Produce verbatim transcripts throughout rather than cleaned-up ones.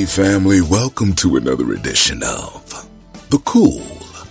Hey family, welcome to another edition of The Cool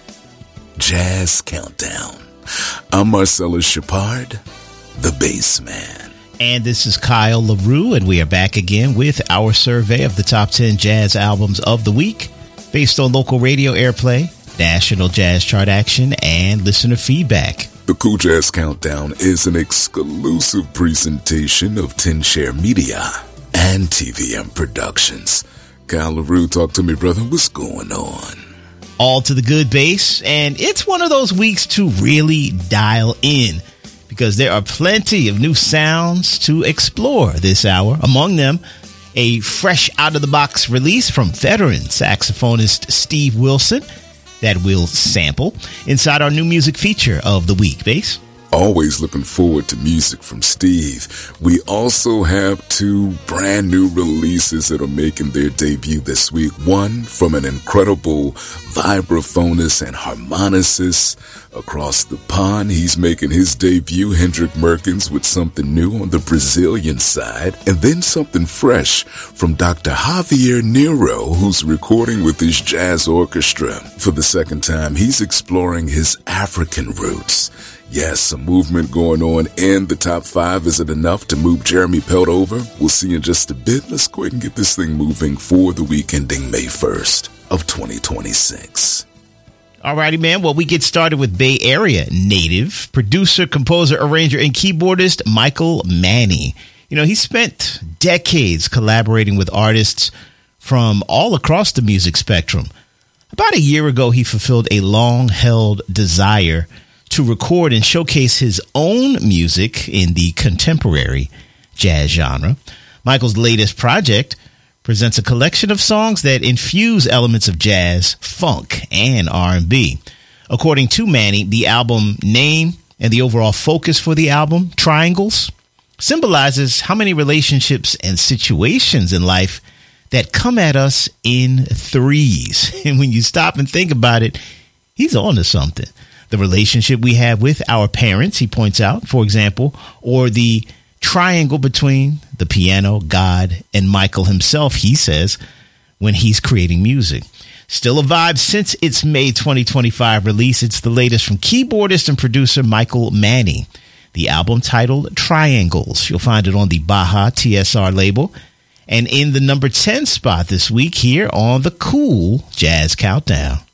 Jazz Countdown. I'm Marcellus Shepard, the bass man. And this is Kyle LaRue, and we are back again with our survey of the top ten jazz albums of the week based on local radio airplay, national jazz chart action, and listener feedback. The Cool Jazz Countdown is an exclusive presentation of ten Share Media and T V M Productions. Kyle LaRue, talk to me, brother. What's going on? All to the good bass, and it's one of those weeks to really dial in because there are plenty of new sounds to explore this hour. Among them, a fresh out-of-the-box release from veteran saxophonist Steve Wilson that we'll sample inside our new music feature of the week, bass. Always looking forward to music from Steve. We also have two brand new releases that are making their debut this week. One from an incredible vibraphonist and harmonicist across the pond. He's making his debut, Hendrik Merkens, with something new on the Brazilian side. And then something fresh from Doctor Javier Nero, who's recording with his jazz orchestra. For the second time, he's exploring his African roots. Yes, some movement going on in the top five. Is it enough to move Jeremy Pelt over? We'll see in just a bit. Let's go ahead and get this thing moving for the week ending May first of twenty twenty-six. Alrighty, man. Well, we get started with Bay Area native, producer, composer, arranger, and keyboardist Michael Manny. You know, he spent decades collaborating with artists from all across the music spectrum. About a year ago, he fulfilled a long-held desire to record and showcase his own music in the contemporary jazz genre. Michael's latest project presents a collection of songs that infuse elements of jazz, funk, and R and B. According to Manny, the album name and the overall focus for the album, Triangles, symbolizes how many relationships and situations in life that come at us in threes. And when you stop and think about it, he's on to something. The relationship we have with our parents, he points out, for example, or the triangle between the piano, God, and Michael himself, he says, when he's creating music. Still a vibe since its May twenty twenty-five release. It's the latest from keyboardist and producer Michael Manny. The album titled Triangles. You'll find it on the Baja T S R label and in the number ten spot this week here on the Cool Jazz Countdown.